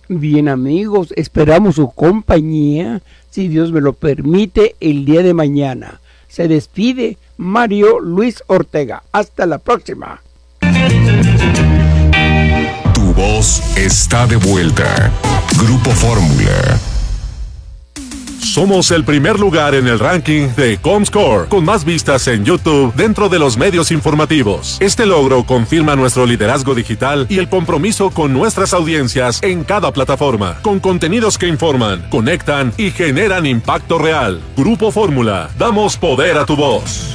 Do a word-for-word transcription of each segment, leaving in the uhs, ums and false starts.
Bien amigos, esperamos su compañía, si Dios me lo permite, el día de mañana. Se despide Mario Luis Ortega. Hasta la próxima. Tu voz está de vuelta. Grupo Fórmula. Somos el primer lugar en el ranking de Comscore, con más vistas en YouTube dentro de los medios informativos. Este logro confirma nuestro liderazgo digital y el compromiso con nuestras audiencias en cada plataforma, con contenidos que informan, conectan y generan impacto real. Grupo Fórmula, damos poder a tu voz.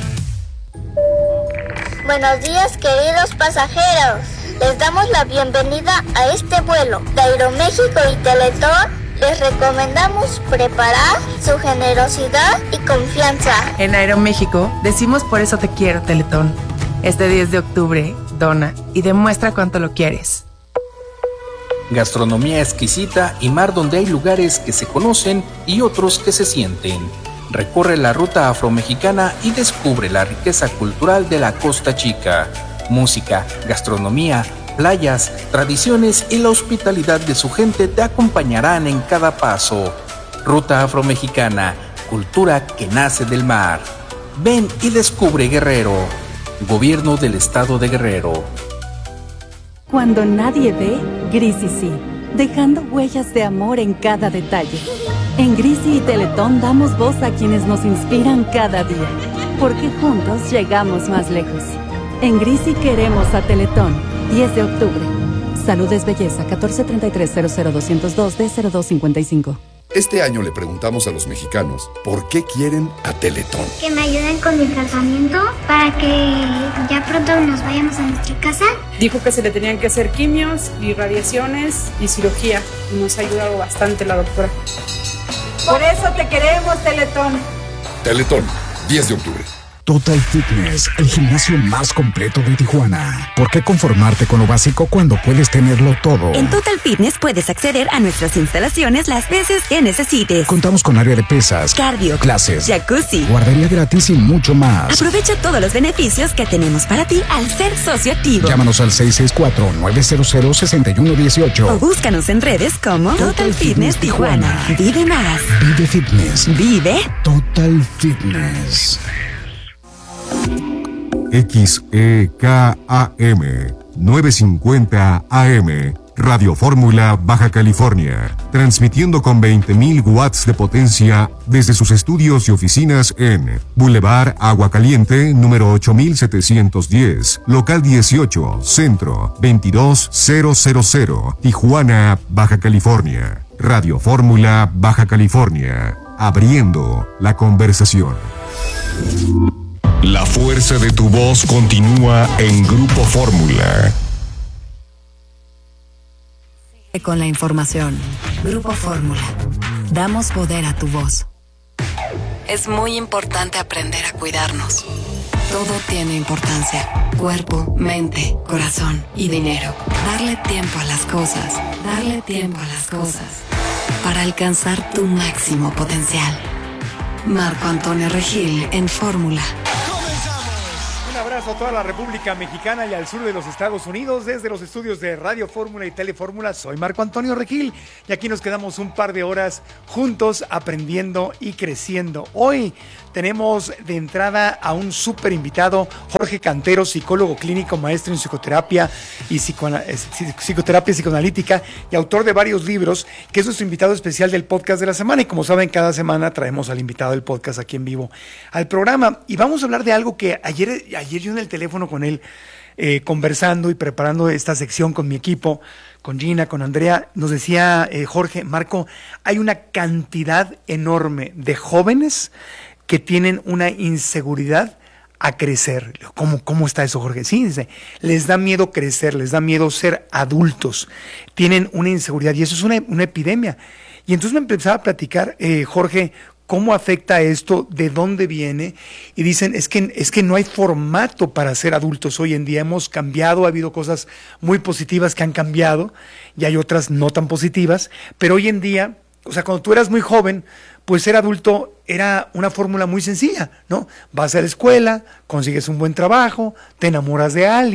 Buenos días, queridos pasajeros. Les damos la bienvenida a este vuelo de Aeroméxico y Teletón. Les recomendamos preparar su generosidad y confianza. En Aeroméxico decimos por eso te quiero, Teletón. Este diez de octubre, dona y demuestra cuánto lo quieres. Gastronomía exquisita y mar donde hay lugares que se conocen y otros que se sienten. Recorre la ruta afromexicana y descubre la riqueza cultural de la Costa Chica. Música, gastronomía, playas, tradiciones y la hospitalidad de su gente te acompañarán en cada paso. Ruta afromexicana, cultura que nace del mar. Ven y descubre Guerrero. Gobierno del Estado de Guerrero. Cuando nadie ve, Grisi sí, dejando huellas de amor en cada detalle. En Grisi y Teletón damos voz a quienes nos inspiran cada día, porque juntos llegamos más lejos. En Grisi queremos a Teletón. diez de octubre. Salud es belleza. catorce treinta y tres cero cero doscientos dos D cero dos cincuenta y cinco. Este año le preguntamos a los mexicanos por qué quieren a Teletón. Que me ayuden con mi tratamiento para que ya pronto nos vayamos a nuestra casa. Dijo que se le tenían que hacer quimios y radiaciones y cirugía. Y nos ha ayudado bastante la doctora. Por eso te queremos, Teletón. Teletón, diez de octubre. Total Fitness, el gimnasio más completo de Tijuana. ¿Por qué conformarte con lo básico cuando puedes tenerlo todo? En Total Fitness puedes acceder a nuestras instalaciones las veces que necesites. Contamos con área de pesas, cardio, clases, jacuzzi, guardería gratis y mucho más. Aprovecha todos los beneficios que tenemos para ti al ser socio activo. Llámanos al seis seis cuatro, nueve cero cero, seis uno uno ocho o búscanos en redes como Total, Total Fitness, Fitness Tijuana. Tijuana. Vive más. Vive Fitness. Vive Total Fitness. X E K A M novecientos cincuenta A M Radio Fórmula Baja California, transmitiendo con veinte mil watts de potencia desde sus estudios y oficinas en Boulevard Agua Caliente, número ocho mil setecientos diez, local dieciocho, centro, veintidós mil, Tijuana, Baja California. Radio Fórmula Baja California, abriendo la conversación. La fuerza de tu voz continúa en Grupo Fórmula. Con la información. Grupo Fórmula. Damos poder a tu voz. Es muy importante aprender a cuidarnos. Todo tiene importancia. Cuerpo, mente, corazón y dinero. Darle tiempo a las cosas. Darle tiempo a las cosas. Para alcanzar tu máximo potencial. Marco Antonio Regil en Fórmula. Un abrazo a toda la República Mexicana y al sur de los Estados Unidos, desde los estudios de Radio Fórmula y Telefórmula. Soy Marco Antonio Regil y aquí nos quedamos un par de horas juntos aprendiendo y creciendo. Hoy tenemos de entrada a un súper invitado, Jorge Cantero, psicólogo clínico, maestro en psicoterapia y psicoana- psicoterapia psicoanalítica y autor de varios libros, que es nuestro invitado especial del podcast de la semana. Y como saben, cada semana traemos al invitado del podcast aquí en vivo al programa. Y vamos a hablar de algo que ayer, ayer yo en el teléfono con él, eh, conversando y preparando esta sección con mi equipo, con Gina, con Andrea, nos decía eh, Jorge, Marco, hay una cantidad enorme de jóvenes que tienen una inseguridad a crecer. ¿Cómo, cómo está eso, Jorge? Sí, dice, les da miedo crecer, les da miedo ser adultos, tienen una inseguridad y eso es una, una epidemia. Y entonces me empezaba a platicar, eh, Jorge, cómo afecta esto, de dónde viene, y dicen, es que, es que no hay formato para ser adultos hoy en día, hemos cambiado, ha habido cosas muy positivas que han cambiado, y hay otras no tan positivas, pero hoy en día, o sea, cuando tú eras muy joven, pues ser adulto era una fórmula muy sencilla, ¿no? Vas a la escuela, consigues un buen trabajo, te enamoras de alguien,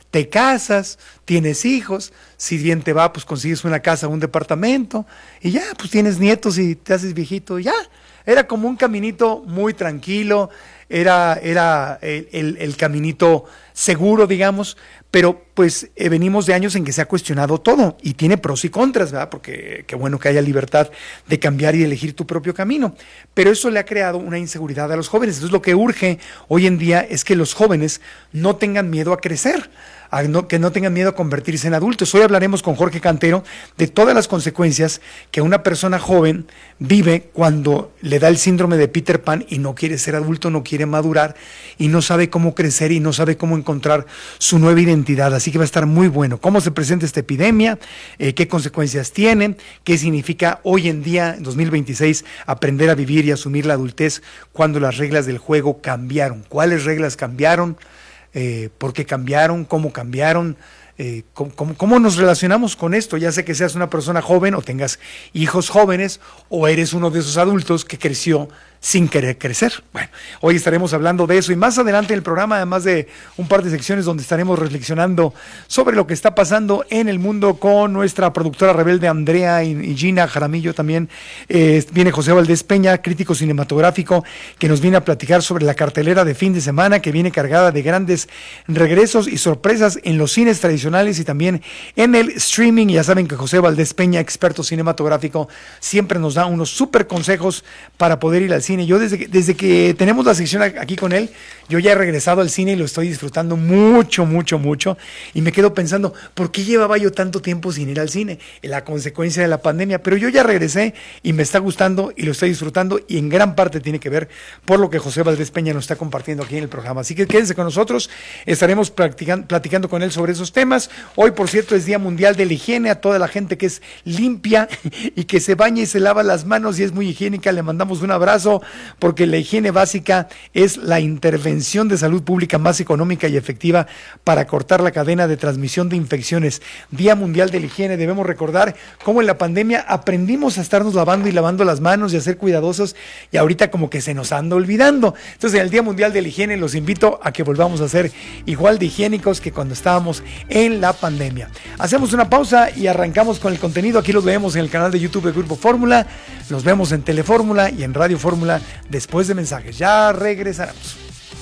te casas, tienes hijos, si bien te va, pues consigues una casa, un departamento, y ya, pues tienes nietos y te haces viejito, ya. Era como un caminito muy tranquilo, era, era el, el, el caminito seguro, digamos, pero pues eh, venimos de años en que se ha cuestionado todo y tiene pros y contras, ¿verdad? Porque qué bueno que haya libertad de cambiar y elegir tu propio camino, pero eso le ha creado una inseguridad a los jóvenes. Entonces lo que urge hoy en día es que los jóvenes no tengan miedo a crecer, a no, que no tengan miedo a convertirse en adultos. Hoy hablaremos con Jorge Cantero de todas las consecuencias que una persona joven vive cuando le da el síndrome de Peter Pan y no quiere ser adulto, no quiere madurar y no sabe cómo crecer y no sabe cómo encontrar su nueva identidad. Así que va a estar muy bueno. ¿Cómo se presenta esta epidemia? Eh, ¿Qué consecuencias tiene? ¿Qué significa hoy en día, en dos mil veintiséis, aprender a vivir y asumir la adultez cuando las reglas del juego cambiaron? ¿Cuáles reglas cambiaron? Eh, ¿Por qué cambiaron? ¿Cómo cambiaron? Eh, ¿cómo, cómo, ¿Cómo nos relacionamos con esto? Ya sea que seas una persona joven o tengas hijos jóvenes o eres uno de esos adultos que creció sin querer crecer. Bueno, hoy estaremos hablando de eso y más adelante en el programa, además de un par de secciones donde estaremos reflexionando sobre lo que está pasando en el mundo con nuestra productora rebelde Andrea y, y Gina Jaramillo también. Eh, viene José Valdés Peña, crítico cinematográfico, que nos viene a platicar sobre la cartelera de fin de semana que viene cargada de grandes regresos y sorpresas en los cines tradicionales y también en el streaming. Ya saben que José Valdés Peña, experto cinematográfico, siempre nos da unos súper consejos para poder ir al cine. Yo desde que, desde que tenemos la sección aquí con él, yo ya he regresado al cine y lo estoy disfrutando mucho, mucho, mucho. Y me quedo pensando, ¿por qué llevaba yo tanto tiempo sin ir al cine? La consecuencia de la pandemia. Pero yo ya regresé y me está gustando y lo estoy disfrutando y en gran parte tiene que ver por lo que José Valdés Peña nos está compartiendo aquí en el programa. Así que quédense con nosotros, estaremos platicando con él sobre esos temas. Hoy, por cierto, es Día Mundial de la Higiene. A toda la gente que es limpia y que se baña y se lava las manos y es muy higiénica, le mandamos un abrazo, porque la higiene básica es la intervención de salud pública más económica y efectiva para cortar la cadena de transmisión de infecciones. Día Mundial de la Higiene. Debemos recordar cómo en la pandemia aprendimos a estarnos lavando y lavando las manos y a ser cuidadosos y ahorita como que se nos anda olvidando. Entonces, en el Día Mundial de la Higiene los invito a que volvamos a ser igual de higiénicos que cuando estábamos en la pandemia. Hacemos una pausa y arrancamos con el contenido. Aquí los vemos en el canal de YouTube de Grupo Fórmula, los vemos en Telefórmula y en Radio Fórmula después de mensajes. Ya regresaremos.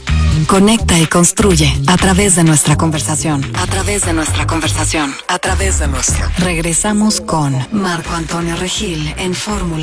Conecta y construye a través de nuestra conversación. A través de nuestra conversación. A través de nuestra. Regresamos con Marco Antonio Regil en Fórmula.